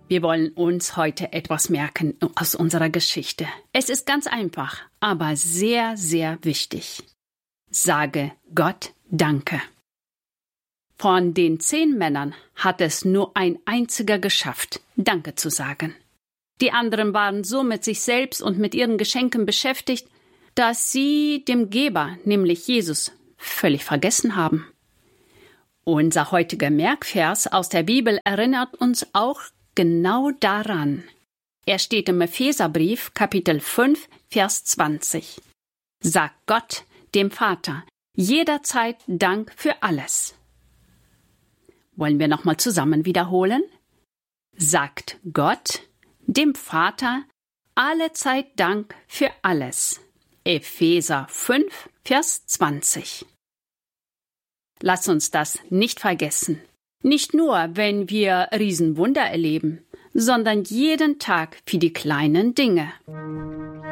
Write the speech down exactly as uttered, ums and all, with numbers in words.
Wir wollen uns heute etwas merken aus unserer Geschichte. Es ist ganz einfach, aber sehr, sehr wichtig. Sage Gott Danke. Von den zehn Männern hat es nur ein einziger geschafft, Danke zu sagen. Die anderen waren so mit sich selbst und mit ihren Geschenken beschäftigt, dass sie dem Geber, nämlich Jesus, völlig vergessen haben. Unser heutiger Merkvers aus der Bibel erinnert uns auch genau daran. Er steht im Epheserbrief, Kapitel fünf, Vers zwanzig. Sagt Gott, dem Vater, jederzeit Dank für alles. Wollen wir nochmal zusammen wiederholen? Sagt Gott, dem Vater, allezeit Dank für alles. Epheser fünf, Vers zwanzig. Lass uns das nicht vergessen. Nicht nur, wenn wir Riesenwunder erleben, sondern jeden Tag für die kleinen Dinge.